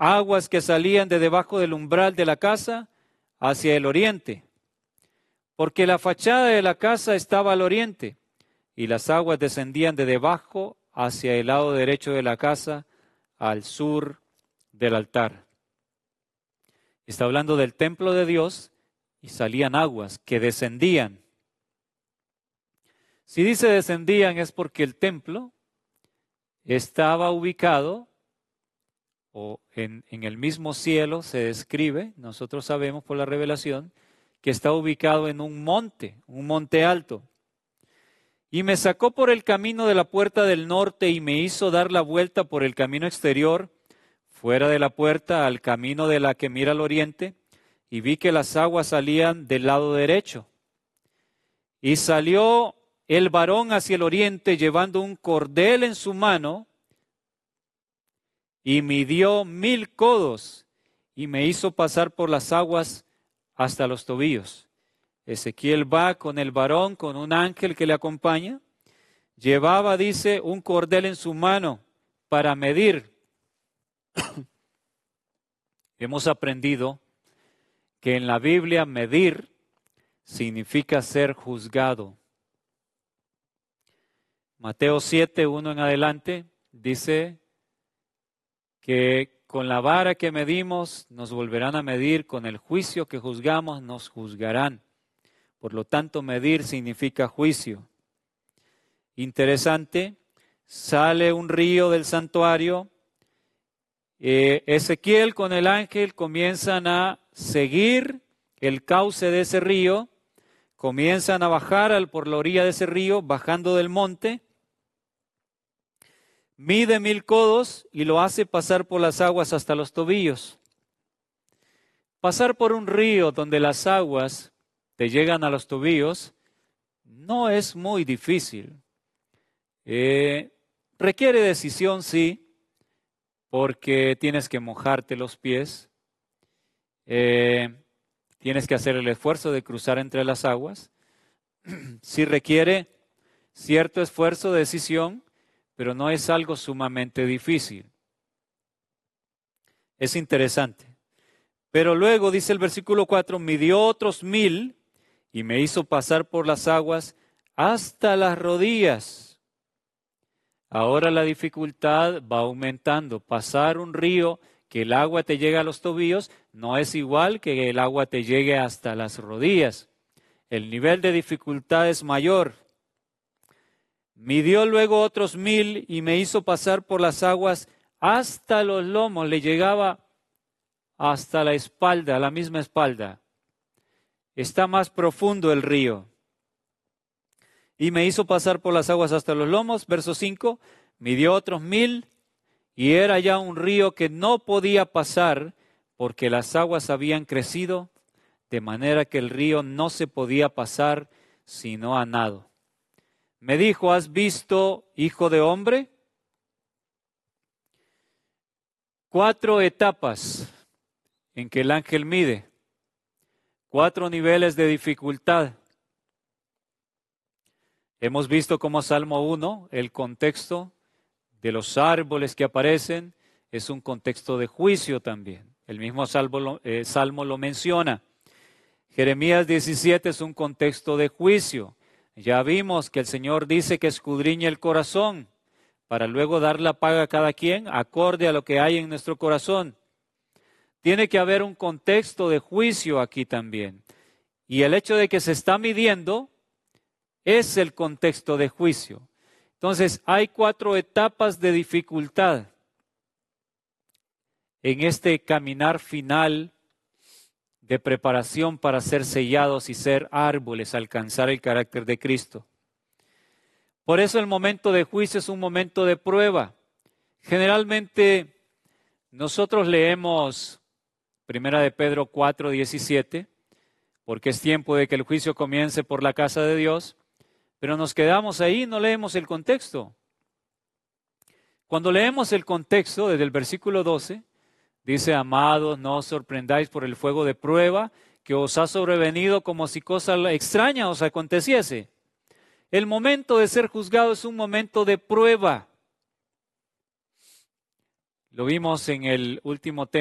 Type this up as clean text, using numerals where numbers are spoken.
aguas que salían de debajo del umbral de la casa hacia el oriente, porque la fachada de la casa estaba al oriente, y las aguas descendían de debajo hacia el lado derecho de la casa, al sur del altar. Está hablando del templo de Dios y salían aguas que descendían. Si dice descendían es porque el templo estaba ubicado o en el mismo cielo, se describe, nosotros sabemos por la revelación, que está ubicado en un monte alto. Y me sacó por el camino de la puerta del norte y me hizo dar la vuelta por el camino exterior, fuera de la puerta al camino de la que mira al oriente, y vi que las aguas salían del lado derecho. Y salió el varón hacia el oriente llevando un cordel en su mano, y midió 1000 codos, y me hizo pasar por las aguas hasta los tobillos. Ezequiel va con el varón, con un ángel que le acompaña. Llevaba, dice, un cordel en su mano para medir. Hemos aprendido que en la Biblia medir significa ser juzgado. Mateo 7, 1 en adelante, dice que con la vara que medimos nos volverán a medir, con el juicio que juzgamos nos juzgarán. Por lo tanto, medir significa juicio. Interesante, sale un río del santuario. Ezequiel con el ángel comienzan a seguir el cauce de ese río, comienzan a bajar por la orilla de ese río, bajando del monte. Mide 1000 codos y lo hace pasar por las aguas hasta los tobillos. Pasar por un río donde las aguas te llegan a los tobillos no es muy difícil. Requiere decisión, sí, porque tienes que mojarte los pies, tienes que hacer el esfuerzo de cruzar entre las aguas. Sí requiere cierto esfuerzo de decisión, pero no es algo sumamente difícil. Es interesante. Pero luego dice el versículo 4, midió otros 1000 y me hizo pasar por las aguas hasta las rodillas. Ahora la dificultad va aumentando. Pasar un río que el agua te llega a los tobillos no es igual que el agua te llegue hasta las rodillas. El nivel de dificultad es mayor. Midió luego otros 1000 y me hizo pasar por las aguas hasta los lomos. Le llegaba hasta la espalda, a la misma espalda. Está más profundo el río. Y me hizo pasar por las aguas hasta los lomos. Verso 5, midió otros 1000 y era ya un río que no podía pasar porque las aguas habían crecido, de manera que el río no se podía pasar sino a nado. Me dijo, ¿has visto, hijo de hombre? 4 etapas en que el ángel mide, 4 niveles de dificultad. Hemos visto como Salmo 1, el contexto de los árboles que aparecen es un contexto de juicio también. El mismo Salmo lo menciona. Jeremías 17 es un contexto de juicio. Ya vimos que el Señor dice que escudriña el corazón para luego dar la paga a cada quien acorde a lo que hay en nuestro corazón. Tiene que haber un contexto de juicio aquí también. Y el hecho de que se está midiendo es el contexto de juicio. Entonces, hay 4 etapas de dificultad en este caminar final de preparación para ser sellados y ser árboles, alcanzar el carácter de Cristo. Por eso el momento de juicio es un momento de prueba. Generalmente nosotros leemos 1 de Pedro 4:17, porque es tiempo de que el juicio comience por la casa de Dios, pero nos quedamos ahí y no leemos el contexto. Cuando leemos el contexto, desde el versículo 12, dice, amados, no os sorprendáis por el fuego de prueba que os ha sobrevenido como si cosa extraña os aconteciese. El momento de ser juzgado es un momento de prueba. Lo vimos en el último tema.